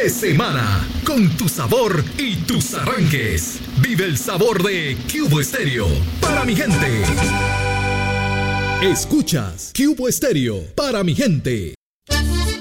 de semana, con tu sabor y tus arranques. Vive el sabor de Cubo Estéreo para mi gente. Escuchas Cubo Estéreo para mi gente.